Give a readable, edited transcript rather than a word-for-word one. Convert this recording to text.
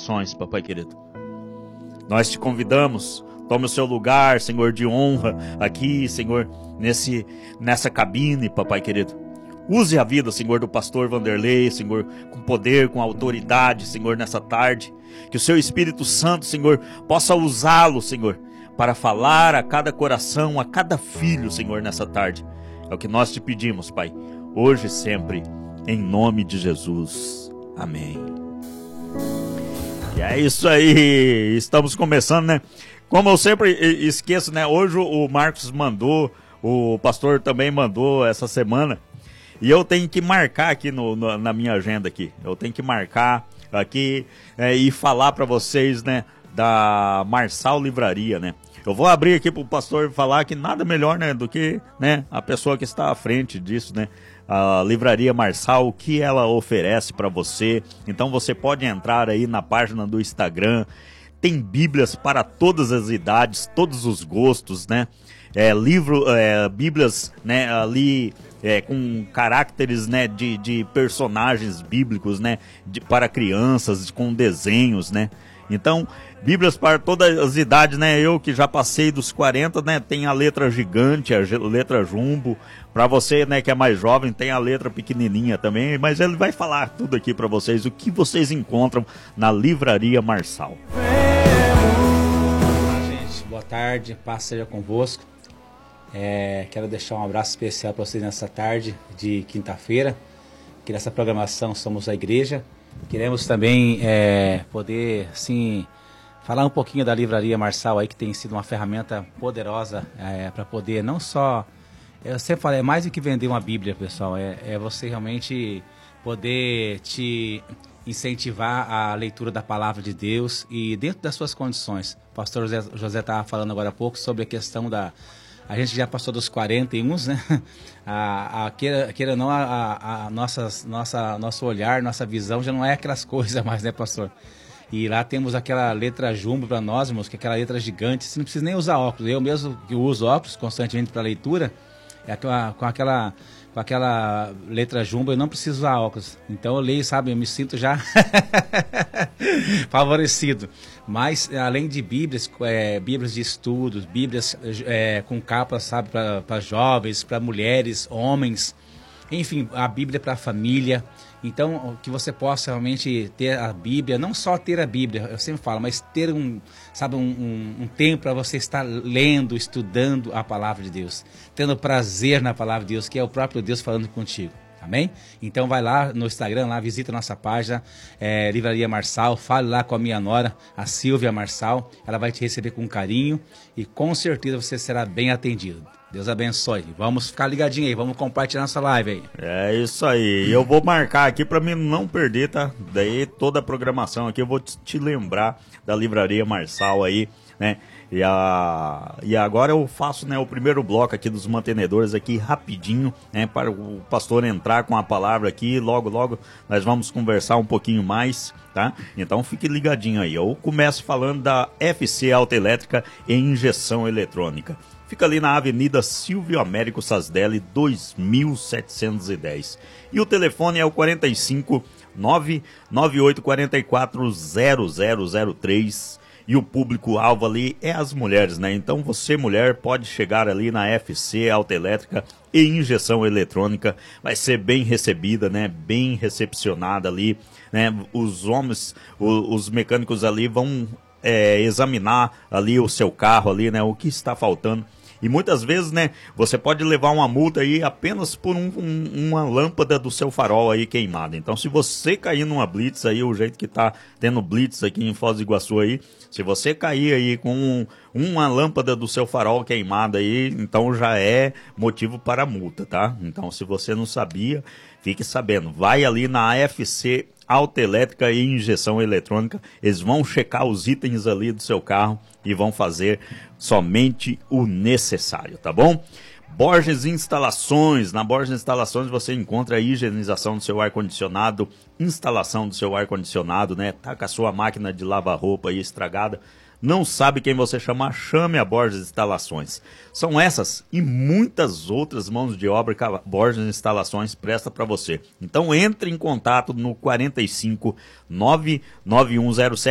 Instalações, papai querido. Nós te convidamos, tome o seu lugar, Senhor, de honra aqui, Senhor, nessa cabine, papai querido. Use a vida, Senhor, do pastor Vanderlei, Senhor, com poder, com autoridade, Senhor, nessa tarde. Que o seu Espírito Santo, Senhor, possa usá-lo, Senhor, para falar a cada coração, a cada filho, Senhor, nessa tarde. É o que nós te pedimos, Pai, hoje e sempre, em nome de Jesus. Amém. E é isso aí, estamos começando, né? Como eu sempre esqueço, né? Hoje o Marcos mandou, o pastor também mandou essa semana. E eu tenho que marcar aqui na minha agenda aqui. Eu tenho que marcar aqui e falar para vocês, né? Da Marçal Livraria, né? Eu vou abrir aqui pro pastor falar que nada melhor, né? Do que, né? A pessoa que está à frente disso, né? A Livraria Marçal, o que ela oferece para você. Então você pode entrar aí na página do Instagram. Tem bíblias para todas as idades, todos os gostos, né? Bíblias, né? Ali com caracteres, né? De personagens bíblicos, né? Para crianças, com desenhos, né? Então, bíblias para todas as idades, né? Eu que já passei dos 40, né? Tem a letra gigante, a letra jumbo. Para você, né, que é mais jovem, tem a letra pequenininha também. Mas ele vai falar tudo aqui para vocês, o que vocês encontram na Livraria Marçal. Olá, gente. Boa tarde. Paz seja convosco. Quero deixar um abraço especial para vocês nessa tarde de quinta-feira. Que nessa programação somos a igreja. Queremos também poder, sim, falar um pouquinho da Livraria Marçal aí, que tem sido uma ferramenta poderosa para poder não só... Eu sempre falo, é mais do que vender uma Bíblia, pessoal. É você realmente poder te incentivar a leitura da Palavra de Deus e dentro das suas condições. O pastor José estava falando agora há pouco sobre a questão da... A gente já passou dos 41, né? Queira ou não, nosso olhar, nossa visão já não é aquelas coisas mais, né, pastor? E lá temos aquela letra jumbo para nós, irmãos, que é aquela letra gigante. Você não precisa nem usar óculos. Eu mesmo que uso óculos constantemente para leitura, com aquela letra jumbo eu não preciso usar óculos. Então eu leio, sabe, eu me sinto já favorecido. Mas além de Bíblias, Bíblias de estudos, Bíblias com capas, sabe, para jovens, para mulheres, homens, enfim, a Bíblia para a família. Então, que você possa realmente ter a Bíblia, não só ter a Bíblia, eu sempre falo, mas ter um tempo para você estar lendo, estudando a Palavra de Deus, tendo prazer na Palavra de Deus, que é o próprio Deus falando contigo. Amém? Então vai lá no Instagram, lá visita a nossa página, Livraria Marçal, fale lá com a minha nora, a Silvia Marçal, ela vai te receber com carinho e com certeza você será bem atendido. Deus abençoe. Vamos ficar ligadinho aí, vamos compartilhar nossa live aí. É isso aí. Eu vou marcar aqui para mim não perder, tá? Daí toda a programação aqui eu vou te lembrar da Livraria Marçal aí, né? E agora eu faço, né, o primeiro bloco aqui dos mantenedores aqui rapidinho, né, para o pastor entrar com a palavra aqui. Logo nós vamos conversar um pouquinho mais, tá? Então fique ligadinho aí. Eu começo falando da FC Autoelétrica e Injeção Eletrônica. Fica ali na Avenida Silvio Américo Sasdelli, 2710. E o telefone é o 45 99844 0003. E o público-alvo ali é as mulheres, né? Então você, mulher, pode chegar ali na FC Autoelétrica e Injeção Eletrônica. Vai ser bem recebida, né? Bem recepcionada ali, né? Os homens, os mecânicos ali vão examinar ali o seu carro ali, né? O que está faltando. E muitas vezes, né, você pode levar uma multa aí apenas por uma lâmpada do seu farol aí queimada. Então, se você cair numa blitz aí, o jeito que tá tendo blitz aqui em Foz do Iguaçu aí, se você cair aí com uma lâmpada do seu farol queimada aí, então já é motivo para multa, tá? Então, se você não sabia, fique sabendo. Vai ali na AFC Autoelétrica e Injeção Eletrônica, eles vão checar os itens ali do seu carro e vão fazer somente o necessário, tá bom? Borges Instalações, na Borges Instalações você encontra a higienização do seu ar-condicionado, instalação do seu ar-condicionado, né? Tá com a sua máquina de lavar roupa aí estragada, não sabe quem você chamar, chame a Borges Instalações. São essas e muitas outras mãos de obra que a Borges Instalações presta para você. Então entre em contato no 45 99107